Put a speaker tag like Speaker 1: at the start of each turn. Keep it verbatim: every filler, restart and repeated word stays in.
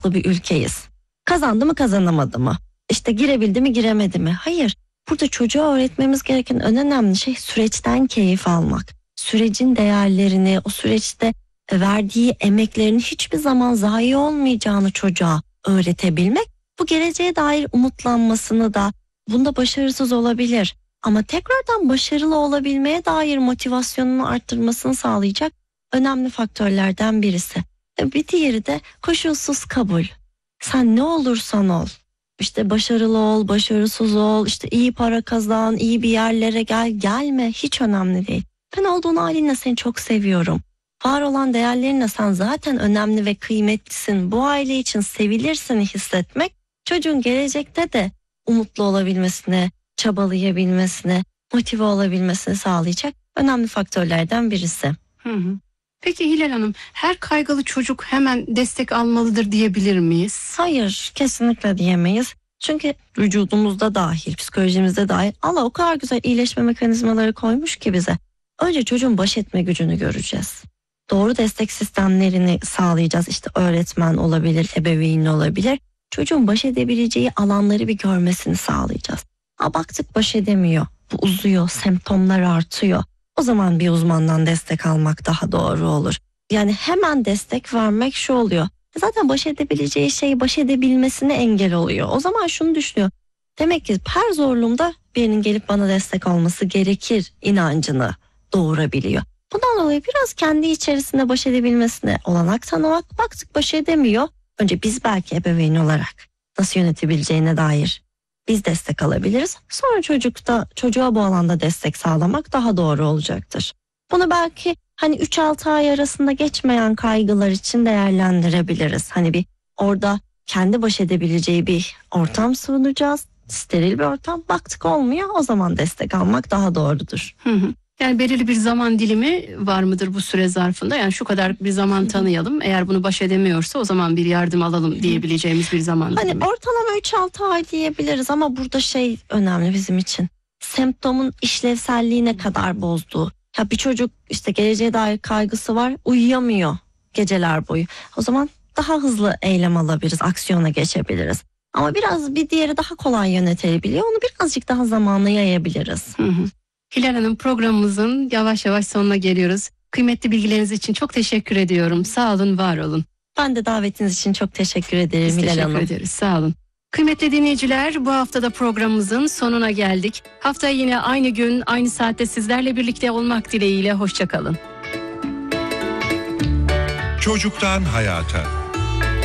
Speaker 1: bir ülkeyiz. Kazandı mı kazanamadı mı? İşte girebildi mi giremedi mi? Hayır. Burada çocuğa öğretmemiz gereken en önemli şey süreçten keyif almak. Sürecin değerlerini, o süreçte verdiği emeklerin hiçbir zaman zayi olmayacağını çocuğa öğretebilmek. Bu geleceğe dair umutlanmasını da, bunda başarısız olabilir ama tekrardan başarılı olabilmeye dair motivasyonunu arttırmasını sağlayacak önemli faktörlerden birisi. Bir diğeri de koşulsuz kabul. Sen ne olursan ol. İşte başarılı ol, başarısız ol, işte iyi para kazan, iyi bir yerlere gel, gelme, hiç önemli değil. Ben olduğun halinle seni çok seviyorum. Var olan değerlerinle sen zaten önemli ve kıymetlisin. Bu aile için sevilirsin hissetmek, çocuğun gelecekte de umutlu olabilmesine, çabalayabilmesine, motive olabilmesini sağlayacak önemli faktörlerden birisi.
Speaker 2: Hı hı. Peki Hilal Hanım, her kaygılı çocuk hemen destek almalıdır diyebilir miyiz?
Speaker 1: Hayır, kesinlikle diyemeyiz. Çünkü vücudumuzda dahil, psikolojimizde dahil Allah o kadar güzel iyileşme mekanizmaları koymuş ki bize. Önce çocuğun baş etme gücünü göreceğiz. Doğru destek sistemlerini sağlayacağız. İşte öğretmen olabilir, ebeveyn olabilir. Çocuğun baş edebileceği alanları bir görmesini sağlayacağız. Ha, baktık baş edemiyor, bu uzuyor, semptomlar artıyor. O zaman bir uzmandan destek almak daha doğru olur. Yani hemen destek vermek şu oluyor. Zaten baş edebileceği şeyi baş edebilmesine engel oluyor. O zaman şunu düşünüyor. Demek ki her zorluğumda birinin gelip bana destek olması gerekir inancını doğurabiliyor. Bundan dolayı biraz kendi içerisinde baş edebilmesine olanak tanımak. Baktık baş edemiyor. Önce biz belki ebeveyn olarak nasıl yönetebileceğine dair biz destek alabiliriz. Sonra çocukta, çocuğa bu alanda destek sağlamak daha doğru olacaktır. Bunu belki hani üç altı ay arasında geçmeyen kaygılar için değerlendirebiliriz. Hani bir orada kendi baş edebileceği bir ortam sunacağız. Steril bir ortam. Baktık olmuyor, o zaman destek almak daha doğrudur.
Speaker 2: Hı hı. Yani belirli bir zaman dilimi var mıdır bu süre zarfında? Yani şu kadar bir zaman tanıyalım. Eğer bunu baş edemiyorsa o zaman bir yardım alalım diyebileceğimiz bir zaman dilimi.
Speaker 1: Hani ortalama üç altı ay diyebiliriz ama burada şey önemli bizim için. Semptomun işlevselliği ne kadar bozduğu. Ya bir çocuk işte geleceğe dair kaygısı var, uyuyamıyor geceler boyu. O zaman daha hızlı eylem alabiliriz, aksiyona geçebiliriz. Ama biraz bir diğeri daha kolay yönetebiliyor. Onu birazcık daha zamanla yayabiliriz.
Speaker 2: Hı hı. Hilal Hanım, programımızın yavaş yavaş sonuna geliyoruz. Kıymetli bilgileriniz için çok teşekkür ediyorum. Sağ olun, var olun.
Speaker 1: Ben de davetiniz için çok teşekkür ederim
Speaker 2: Biz
Speaker 1: Hilal
Speaker 2: teşekkür
Speaker 1: Hanım.
Speaker 2: ederiz, sağ olun. Kıymetli dinleyiciler, bu haftada programımızın sonuna geldik. Haftaya yine aynı gün, aynı saatte sizlerle birlikte olmak dileğiyle. Hoşça kalın.
Speaker 3: Çocuktan hayata.